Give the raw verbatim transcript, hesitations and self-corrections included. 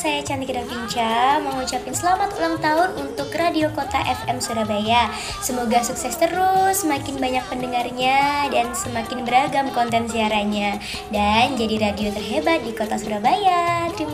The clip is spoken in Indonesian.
saya Cantik Ravinca mau ngucapin selamat ulang tahun untuk Radio Kota F M Surabaya. Semoga sukses terus, semakin banyak pendengarnya dan semakin beragam konten siarannya, dan jadi radio terhebat di Kota Surabaya. Terima